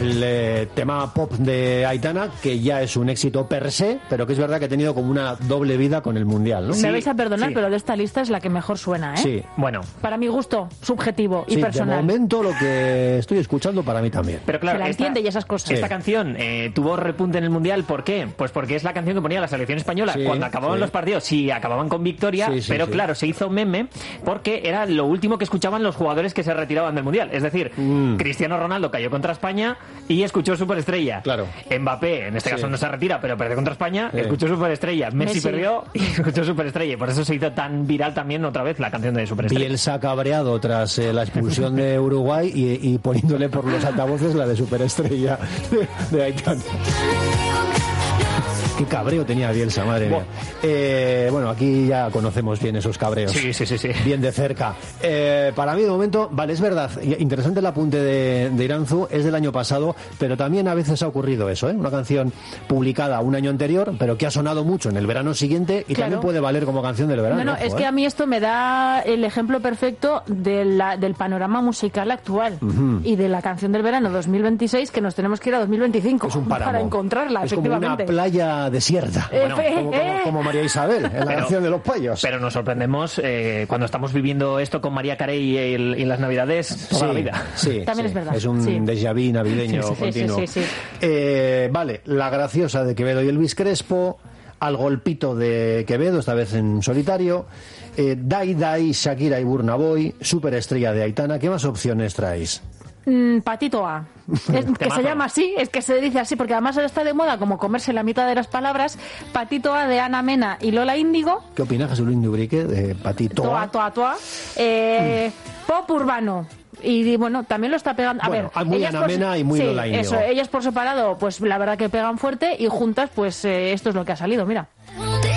el tema pop de Aitana, que ya es un éxito per se, pero que es verdad que ha tenido como una doble vida con el Mundial, ¿no? Me vais a perdonar, pero de esta lista es la que mejor suena, ¿eh? Sí. Bueno. Para mi gusto, subjetivo y personal. De momento lo que estoy escuchando para mí también. Pero claro, se la entiende y esas cosas. Esta canción tuvo repunte en el Mundial, ¿por qué? Pues porque es la canción que ponía la selección española cuando acababan los partidos, sí, acababan con victoria, pero claro, se hizo meme porque era lo último que escuchaban los jugadores que se retiraban del Mundial. Es decir, Cristiano Ronaldo cayó contra España y escuchó Superestrella. Claro. Mbappé, en este caso no se retira, pero perdió contra España, escuchó Superestrella. Messi perdió y escuchó Superestrella. Y por eso se hizo tan viral también otra vez la canción de Superestrella. Bielsa cabreado tras la expulsión de Uruguay y poniéndole por los altavoces la de Superestrella de Aitana. Qué cabreo tenía Bielsa, madre mía. Bueno, aquí ya conocemos bien esos cabreos. Sí. Bien de cerca. Para mí, de momento, vale, es verdad. Interesante el apunte de Iranzu, es del año pasado, pero también a veces ha ocurrido eso, ¿eh? Una canción publicada un año anterior, pero que ha sonado mucho en el verano siguiente y también puede valer como canción del verano. No, es que a mí esto me da el ejemplo perfecto del panorama musical actual y de la canción del verano 2026, que nos tenemos que ir a 2025 es un páramo, para encontrarla, es como una playa desierta, como María Isabel en la canción de los payos. Pero nos sorprendemos cuando estamos viviendo esto con María Carey y las Navidades toda la vida. Sí, también es verdad. Es un déjà vu navideño continuo. Sí. Vale, la graciosa de Quevedo y Elvis Crespo, al golpito de Quevedo, esta vez en solitario, Dai Dai, Shakira y Burna Boy, Superestrella de Aitana. ¿Qué más opciones traéis? Patito A. Que se llama así, es que se dice así, porque además ahora está de moda como comerse la mitad de las palabras. Patito A de Ana Mena y Lola Índigo. ¿Qué opinas, Jesús Luis Dubrique, de Patito A? Toa. Pop urbano. Y bueno, también lo está pegando. A ver, muy Ana Mena y muy Lola Índigo. Eso, ellas por separado, pues la verdad que pegan fuerte, y juntas, pues esto es lo que ha salido, mira.